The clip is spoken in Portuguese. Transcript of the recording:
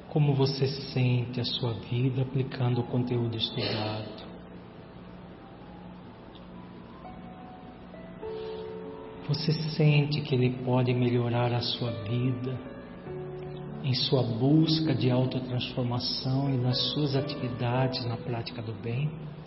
Como você sente a sua vida aplicando o conteúdo estudado? Você sente que ele pode melhorar a sua vida em sua busca de autotransformação e nas suas atividades na prática do bem?